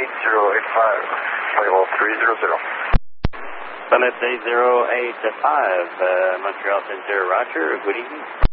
level 300. Summit 808 to 5, Montreal Center, Roger, good evening.